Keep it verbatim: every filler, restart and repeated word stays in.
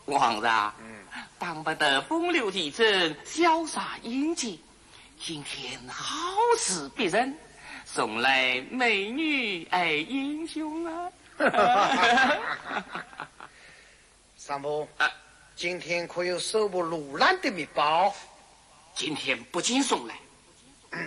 皇上， 嗯， 当不得风流倜峥、潇洒英杰。今天好事别人，送来美女爱英雄啊！ 三伯，今天可有手不露烂的密报？ 今天不仅送来，